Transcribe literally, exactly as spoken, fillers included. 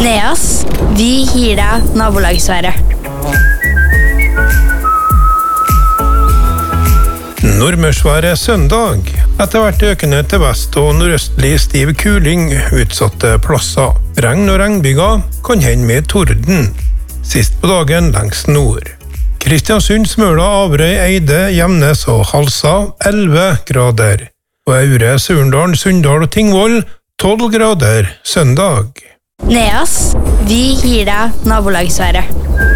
Neas, vi gir deg nabolagsværet. Nordmørsværet søndag. Etter hvert økende til vest og nordøstlig stiv kuling utsatte plasser. Regn og regnbyger kan hende med torden. Sist på dagen lengst nord. Kristiansund, Smøla, Averøy, Eide, Gjemnes og Halsa elleve grader. Og Aure, Surndalen, Sunndal og Tingvoll tolv grader søndag. Neas, vi gir deg nabolagsværet.